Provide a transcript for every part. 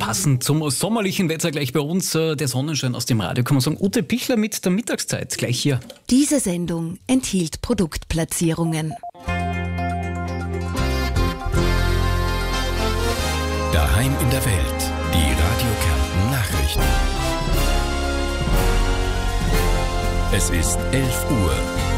passend zum sommerlichen Wetter gleich bei uns der Sonnenschein aus dem Radio. Kann man sagen, Ute Pichler mit der Mittagszeit, gleich hier. Diese Sendung enthielt Produktplatzierungen. Daheim in der Welt, die Radio Kärnten Nachrichten. Es ist 11 Uhr.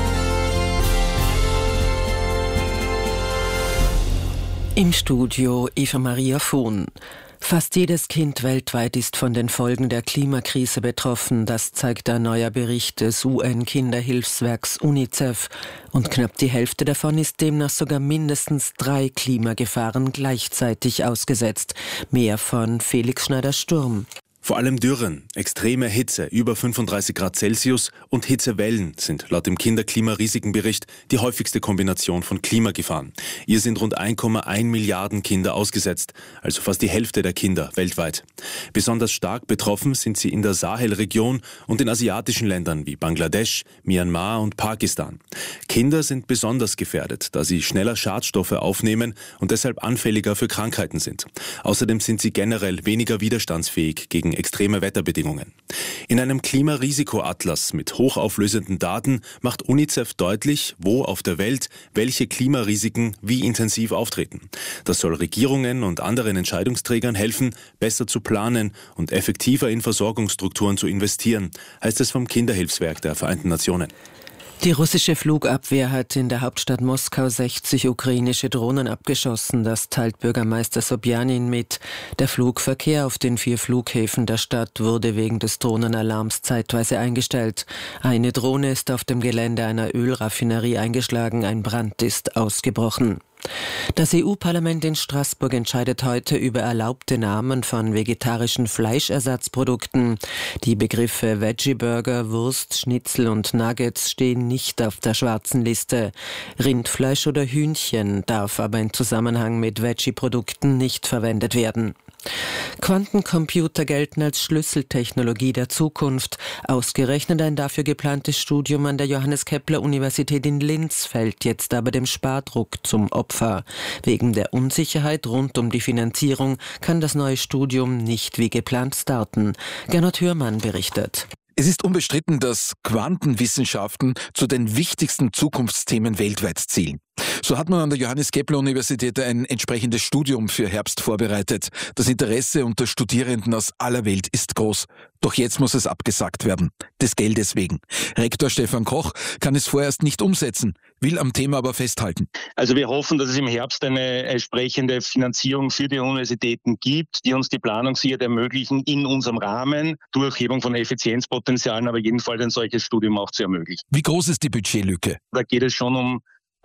Im Studio Eva Maria Vohn. Fast jedes Kind weltweit ist von den Folgen der Klimakrise betroffen. Das zeigt ein neuer Bericht des UN-Kinderhilfswerks UNICEF. Und knapp die Hälfte davon ist demnach sogar mindestens 3 Klimagefahren gleichzeitig ausgesetzt. Mehr von Felix Schneider-Sturm. Vor allem Dürren, extreme Hitze über 35 Grad Celsius und Hitzewellen sind laut dem Kinderklimarisikenbericht die häufigste Kombination von Klimagefahren. Ihr sind rund 1,1 Milliarden Kinder ausgesetzt, also fast die Hälfte der Kinder weltweit. Besonders stark betroffen sind sie in der Sahelregion und in asiatischen Ländern wie Bangladesch, Myanmar und Pakistan. Kinder sind besonders gefährdet, da sie schneller Schadstoffe aufnehmen und deshalb anfälliger für Krankheiten sind. Außerdem sind sie generell weniger widerstandsfähig gegen extreme Wetterbedingungen. In einem Klimarisikoatlas mit hochauflösenden Daten macht UNICEF deutlich, wo auf der Welt welche Klimarisiken wie intensiv auftreten. Das soll Regierungen und anderen Entscheidungsträgern helfen, besser zu planen und effektiver in Versorgungsstrukturen zu investieren, heißt es vom Kinderhilfswerk der Vereinten Nationen. Die russische Flugabwehr hat in der Hauptstadt Moskau 60 ukrainische Drohnen abgeschossen. Das teilt Bürgermeister Sobjanin mit. Der Flugverkehr auf den 4 Flughäfen der Stadt wurde wegen des Drohnenalarms zeitweise eingestellt. Eine Drohne ist auf dem Gelände einer Ölraffinerie eingeschlagen. Ein Brand ist ausgebrochen. Das EU-Parlament in Straßburg entscheidet heute über erlaubte Namen von vegetarischen Fleischersatzprodukten. Die Begriffe Veggie-Burger, Wurst, Schnitzel und Nuggets stehen nicht auf der schwarzen Liste. Rindfleisch oder Hühnchen darf aber in Zusammenhang mit Veggie-Produkten nicht verwendet werden. Quantencomputer gelten als Schlüsseltechnologie der Zukunft. Ausgerechnet ein dafür geplantes Studium an der Johannes-Kepler-Universität in Linz fällt jetzt aber dem Spardruck zum Opfer. Wegen der Unsicherheit rund um die Finanzierung kann das neue Studium nicht wie geplant starten. Gernot Hürmann berichtet. Es ist unbestritten, dass Quantenwissenschaften zu den wichtigsten Zukunftsthemen weltweit zählen. So hat man an der Johannes-Kepler-Universität ein entsprechendes Studium für Herbst vorbereitet. Das Interesse unter Studierenden aus aller Welt ist groß. Doch jetzt muss es abgesagt werden. Des Geldes wegen. Rektor Stefan Koch kann es vorerst nicht umsetzen, will am Thema aber festhalten. Also wir hoffen, dass es im Herbst eine entsprechende Finanzierung für die Universitäten gibt, die uns die Planungssicherheit ermöglichen, in unserem Rahmen durch Hebung von Effizienzpotenzialen, aber jedenfalls ein solches Studium auch zu ermöglichen. Wie groß ist die Budgetlücke? Da geht es schon um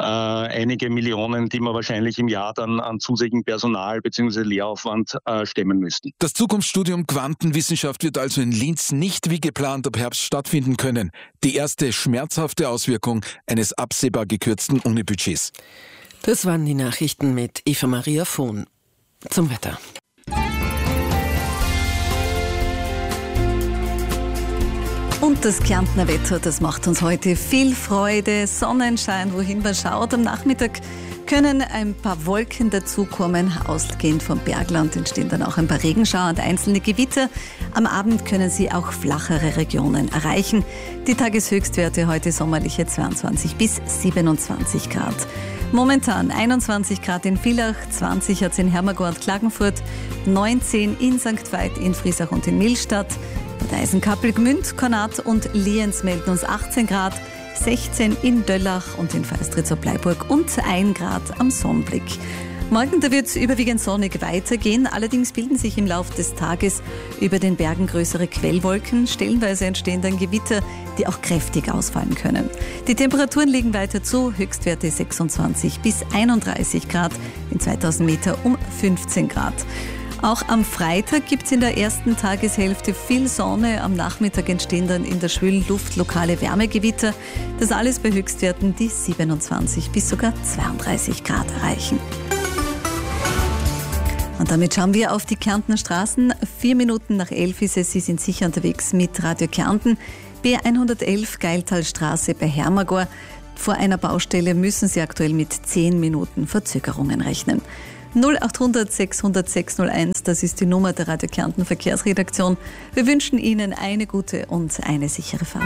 einige Millionen, die wir wahrscheinlich im Jahr dann an zusätzlichem Personal bzw. Lehraufwand stemmen müssten. Das Zukunftsstudium Quantenwissenschaft wird also in Linz nicht wie geplant ab Herbst stattfinden können. Die erste schmerzhafte Auswirkung eines absehbar gekürzten Unibudgets. Das waren die Nachrichten mit Eva Maria Vohn. Zum Wetter. Und das Kärntner Wetter, das macht uns heute viel Freude. Sonnenschein, wohin man schaut. Am Nachmittag können ein paar Wolken dazukommen. Ausgehend vom Bergland entstehen dann auch ein paar Regenschauer und einzelne Gewitter. Am Abend können sie auch flachere Regionen erreichen. Die Tageshöchstwerte heute sommerliche 22 bis 27 Grad. Momentan 21 Grad in Villach, 20 hat es in Hermagor und Klagenfurt, 19 in St. Veit, in Friesach und in Millstatt. Bad Eisenkappel, Gmünd, Konrad und Lienz melden uns 18 Grad, 16 in Döllach und in Feistritz-Bleiburg und 1 Grad am Sonnenblick. Morgen wird es überwiegend sonnig weitergehen, allerdings bilden sich im Laufe des Tages über den Bergen größere Quellwolken. Stellenweise entstehen dann Gewitter, die auch kräftig ausfallen können. Die Temperaturen liegen weiter zu, Höchstwerte 26 bis 31 Grad, in 2000 Meter um 15 Grad. Auch am Freitag gibt es in der ersten Tageshälfte viel Sonne. Am Nachmittag entstehen dann in der schwülen Luft lokale Wärmegewitter. Das alles bei Höchstwerten, die 27 bis sogar 32 Grad erreichen. Und damit schauen wir auf die Kärntner Straßen. 4 Minuten nach 11 ist es. Sie sind sicher unterwegs mit Radio Kärnten. B111 Geiltalstraße bei Hermagor. Vor einer Baustelle müssen Sie aktuell mit 10 Minuten Verzögerungen rechnen. 0800 600 601, das ist die Nummer der Radio Kärnten Verkehrsredaktion. Wir wünschen Ihnen eine gute und eine sichere Fahrt.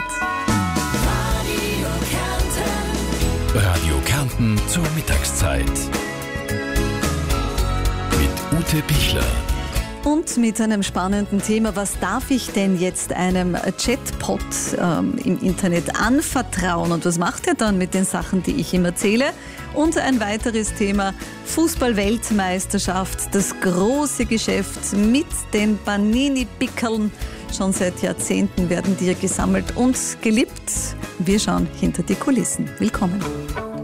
Radio Kärnten zur Mittagszeit. Mit Ute Pichler. Und mit einem spannenden Thema, was darf ich denn jetzt einem Chatbot im Internet anvertrauen und was macht er dann mit den Sachen, die ich ihm erzähle? Und ein weiteres Thema, Fußball-Weltmeisterschaft, das große Geschäft mit den Panini-Pickeln. Schon seit Jahrzehnten werden die gesammelt und geliebt. Wir schauen hinter die Kulissen. Willkommen.